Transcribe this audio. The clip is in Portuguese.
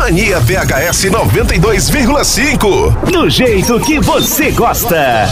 Mania VHS 92,5. Do jeito que você gosta.